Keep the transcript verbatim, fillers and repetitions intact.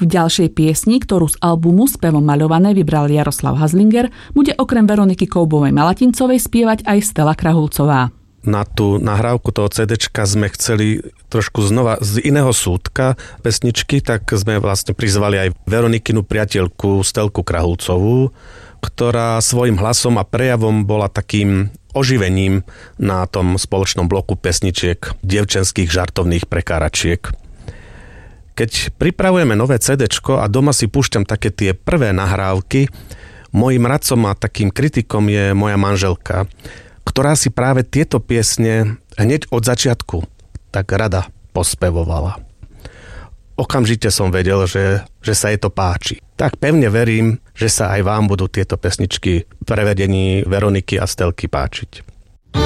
V ďalšej piesni, ktorú z albumu Spevom maľované vybral Jaroslav Hazlinger, bude okrem Veroniky Koubovej-Malatincovej spievať aj Stella Krahulcová. Na tú nahrávku toho cédečka sme chceli trošku znova z iného súdka pesničky, tak sme vlastne prizvali aj Veronikinu priateľku Stelku Krahulcovú, ktorá svojim hlasom a prejavom bola takým oživením na tom spoločnom bloku pesničiek dievčenských žartovných prekáračiek. Keď pripravujeme nové cédečko a doma si púšťam také tie prvé nahrávky, mojím radcom a takým kritikom je moja manželka, ktorá si práve tieto piesne hneď od začiatku tak rada pospevovala. Okamžite som vedel, že, že sa jej to páči. Tak pevne verím, že sa aj vám budú tieto pesničky v prevedení Veroniky a Stelky páčiť.